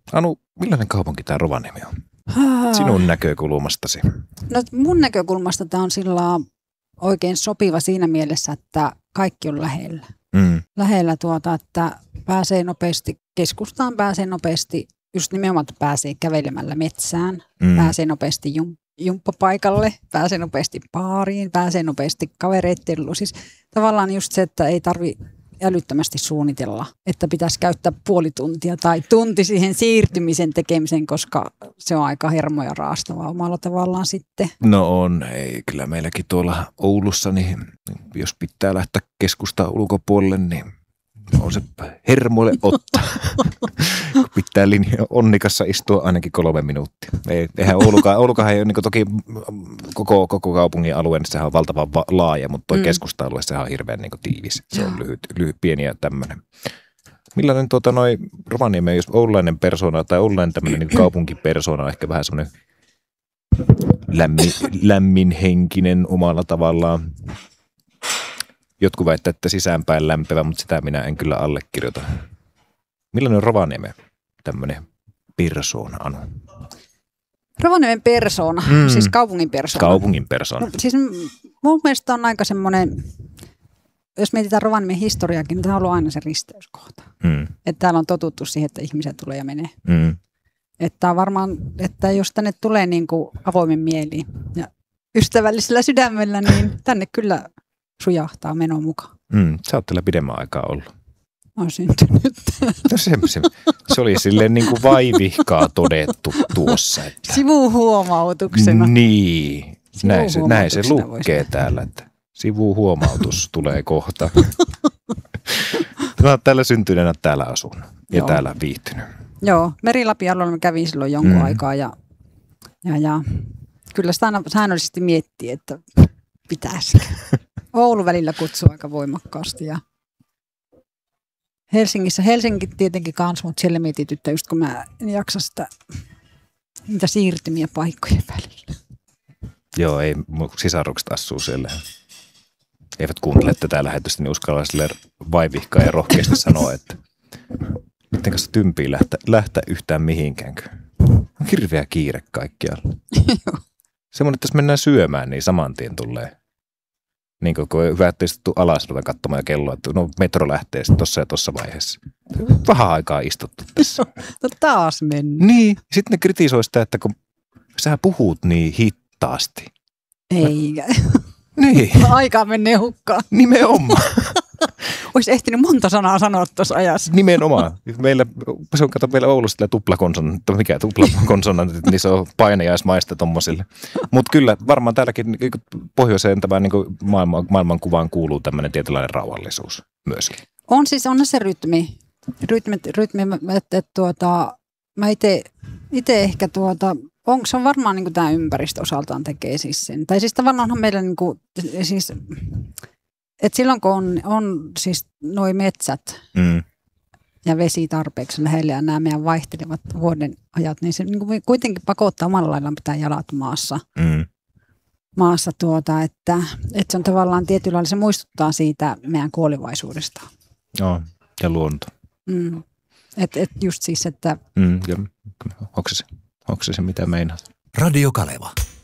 Anu, millainen kaupunki tämä Rovaniemi on? Sinun näkökulmastasi. No mun näkökulmasta tämä on sillä oikein sopiva siinä mielessä, että kaikki on lähellä. Lähellä että pääsee nopeasti keskustaan, pääsee nopeasti, just nimenomaan, että pääsee kävelemällä metsään, pääsee nopeasti jumppapaikalle, pääsee nopeasti baariin, pääsee nopeasti kavereitteluun. Siis tavallaan just se, että ei tarvitse älyttömästi suunnitella, että pitäisi käyttää puoli tuntia tai tunti siihen siirtymisen tekemiseen, koska se on aika hermoja raastavaa omalla tavallaan sitten. No on, ei kyllä meilläkin tuolla Oulussa, niin jos pitää lähteä keskustaan ulkopuolelle, niin on se hermoille ottaa. Pitää Onnikassa istua ainakin 3 minuuttia. Eihän Oulukaan ei ole niin toki koko kaupungin alue, niin sehän on valtavan laaja, mutta tuo keskusta-alue sehän on hirveän niin tiivis. Se on lyhyt, pieni ja tämmöinen. Millainen Rovaniemi, jos oululainen persona tai oululainen tämmöinen niin kaupunkipersona on ehkä vähän semmoinen lämminhenkinen omalla tavallaan. Jotkut väittävät, että sisäänpäin lämpevä, mutta sitä minä en kyllä allekirjoita. Millainen on Rovaniemi, tämmöinen persoona, Anu? Rovaniemen persoona, siis kaupungin persoona. Kaupungin persoona. No, siis mun mielestä on aika semmoinen, jos mietitään Rovaniemen historiaakin, niin tämä on ollut aina se risteyskohta. Että täällä on totuttu siihen, että ihmiset tulee ja menee. Että varmaan, että jos tänne tulee niin kuin avoimen mieliin ja ystävällisellä sydämellä, niin tänne kyllä sujahtaa meno mukaan. Sä oot täällä pidemmän aikaa ollut. On syntynyt. No se oli silleen niin kuin vaivihkaa todettu tuossa. Että sivuhuomautuksena. Niin, näin se lukee täällä, että sivuhuomautus tulee kohta. Mä oon täällä syntyneenä täällä asunut ja täällä viihtynyt. Joo, Meri-Lapin alueella mä kävin silloin jonkun aikaa ja kyllä sitä aina säännöllisesti miettii, että pitäisikö. Oulu välillä kutsuu aika voimakkaasti ja Helsinki tietenkin kanssa, mutta siellä mietityttää just kun mä en jaksa niitä siirtymiä paikkojen välillä. Joo, ei sisarukset asuu siellä. Eivät kuuntele tätä lähetystä, niin uskallaan sille vaivihkaa ja rohkeasti sanoa, että miten kanssa tympii lähteä yhtään mihinkään. On hirveä kiire kaikkialla. Semmoinen, että jos mennään syömään, niin saman tien tulee. Niin kun on hyvä, että istuttu alas, ruvetaan katsomaan kelloa, että no metro lähtee sitten tuossa ja tuossa vaiheessa. Vähän aikaa istuttu tässä. No taas mennyt. Niin, sitten ne kritisoi sitä, että kun sä puhut niin hitaasti. Eikä. Niin. Aikaa menee hukkaan. Nimenomaan. Olisi ehtinyt monta sanaa sanoa tuossa ajassa. Nimenomaan. Meillä Oulussa tuplakonsonantit, niin se on painajaismaista tommosille. Mutta kyllä varmaan täälläkin pohjoiseen tämän niin maailmankuvaan kuuluu tämmöinen tietynlainen rauhallisuus myöskin. On se rytmi, että mä itse ehkä se on varmaan niin tämä ympäristö osaltaan tekee siis sen. Tai siis tavallaanhan meillä niin kuin, siis että silloin kun on siis noi metsät ja vesi tarpeeksi lähellä ja nämä meidän vaihtelevat vuoden ajat, niin se niin kuin kuitenkin pakottaa omalla laillaan pitää jalat maassa. Että se on tavallaan tietyllä lailla, se muistuttaa siitä meidän kuolivaisuudesta. Joo, ja luonto. Että just siis, että onko se mitä meinaat? Radio Kaleva.